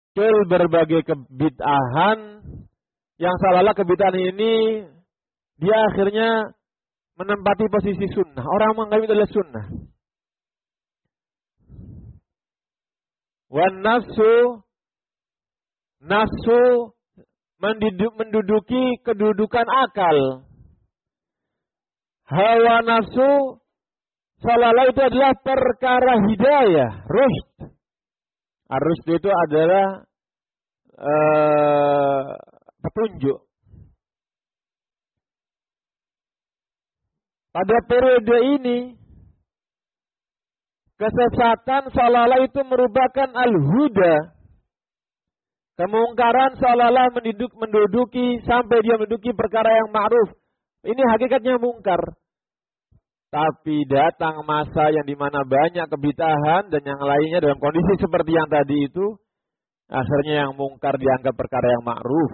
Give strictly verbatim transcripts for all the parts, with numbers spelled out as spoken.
berbagai kebid'ahan yang seolah-olah kebid'ahan ini dia akhirnya menempati posisi sunnah. Orang menganggap itu adalah sunnah. Wan nafsu, nafsu menduduki kedudukan akal. Hawa nafsu seolah-olah itu adalah perkara hidayah, rushd. Ar-rushd itu adalah uh, petunjuk. Pada periode ini, kesesatan seolah-olah itu merupakan al-huda. Kemungkaran seolah-olah menduduk, menduduki sampai dia menduduki perkara yang ma'ruf. Ini hakikatnya mungkar. Tapi datang masa yang dimana banyak kebid'ahan dan yang lainnya dalam kondisi seperti yang tadi itu, akhirnya yang mungkar dianggap perkara yang ma'ruf.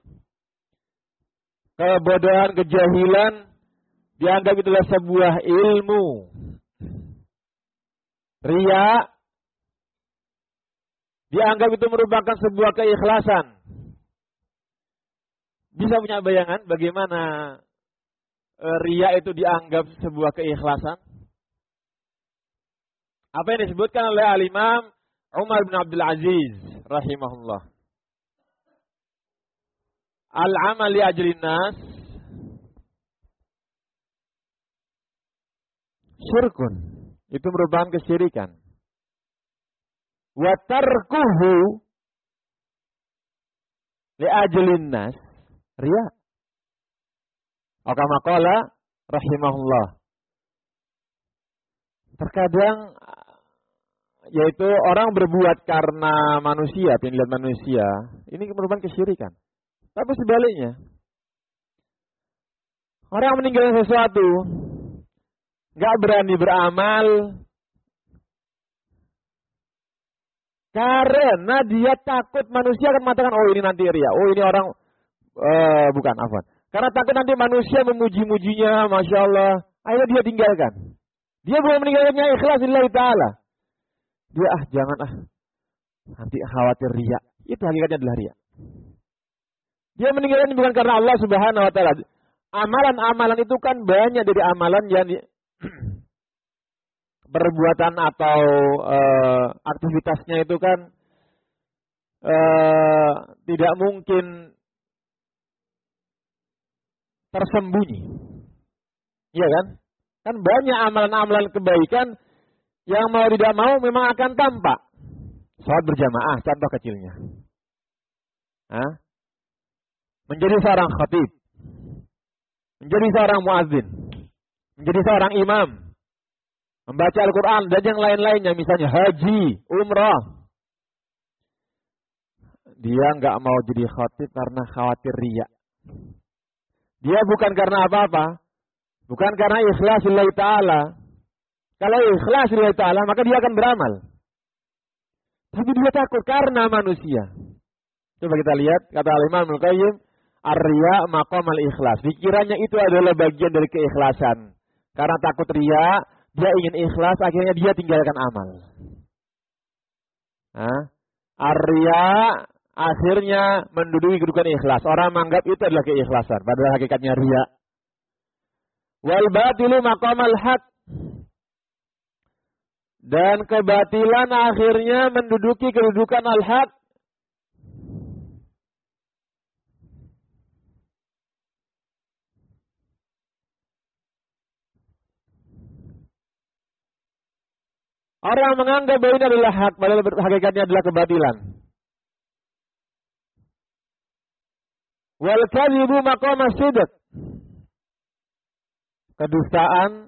Kebodohan, kejahilan dianggap itulah sebuah ilmu. Riya dianggap itu merupakan sebuah keikhlasan. Bisa punya bayangan bagaimana riya itu dianggap sebuah keikhlasan? Apa yang disebutkan oleh Al-Imam Umar bin Abdul Aziz rahimahullah. Al-amal li ajlin nas syirkun. Itu merupakan kesyirikan. Wa tarkuhu li ajlin nas riya. Kama qala rahimahullah. Terkadang yaitu orang berbuat karena manusia, penilaian manusia, ini merupakan kesyirikan. Tapi sebaliknya, orang meninggalkan sesuatu, nggak berani beramal karena dia takut manusia akan mengatakan, oh ini nanti riya, oh ini orang uh, bukan afwan. Karena takut nanti manusia memuji-mujinya, masya Allah, akhirnya dia tinggalkan. Dia belum meninggalkannya ikhlas lillahi ta'ala. Dia ah jangan ah, nanti khawatir riya. Itu hakikatnya adalah riya. Dia meninggalkan bukan karena Allah Subhanahu Wa Taala. Amalan-amalan itu kan banyak dari amalan yang perbuatan atau uh, aktivitasnya itu kan uh, tidak mungkin tersembunyi. Iya kan? Kan banyak amalan-amalan kebaikan yang mau tidak mau memang akan tampak. Salat berjamaah, contoh kecilnya. Hah? Menjadi seorang khatib. Menjadi seorang muadzin. Menjadi seorang imam. Membaca Al-Quran dan yang lain-lainnya. Misalnya haji, umrah. Dia nggak mau jadi khatib karena khawatir riya. Dia bukan karena apa-apa. Bukan karena ikhlas lillahi ta'ala. Kalau ikhlas lillahi ta'ala, maka dia akan beramal. Tapi dia takut karena manusia. Coba kita lihat, kata Al-Imam Al-Qayyim, ar-riya maqam al-ikhlas. Dikiranya itu adalah bagian dari keikhlasan. Karena takut riya, dia ingin ikhlas, akhirnya dia tinggalkan amal. Nah, ar-riya akhirnya menduduki kedudukan ikhlas. Orang menganggap itu adalah keikhlasan, padahal hakikatnya riya. Wal batilu maqamal haq. Dan kebatilan akhirnya menduduki kedudukan al-haq. Orang menganggap bahwa ini adalah hak, padahal hakikatnya adalah kebatilan. Wal kadhibu maqamas sidq. Kedustaan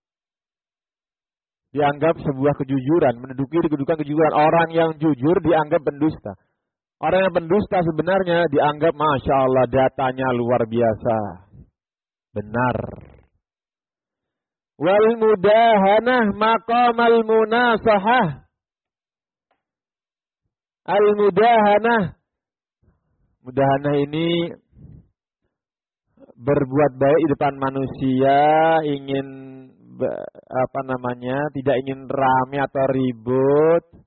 dianggap sebuah kejujuran, menduduki kedudukan kejujuran. Orang yang jujur dianggap pendusta. Orang yang pendusta sebenarnya dianggap masya Allah datanya luar biasa, benar. Wal mudahanah maqamal munasahah. Al mudahanah, mudahanah ini berbuat baik di depan manusia, ingin apa namanya, tidak ingin rame atau ribut,